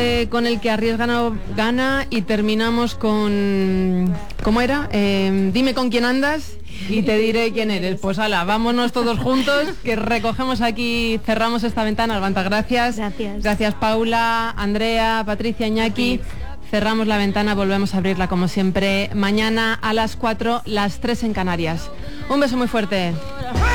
Con el que arriesga no gana y terminamos con... ¿Cómo era? Dime con quién andas y te diré quién eres. Pues ala, vámonos todos juntos, que recogemos aquí, cerramos esta ventana. Levanta, gracias. Gracias Paula, Andrea, Patricia, Iñaki. Cerramos la ventana, volvemos a abrirla como siempre mañana a las 4, las 3 en Canarias. Un beso muy fuerte.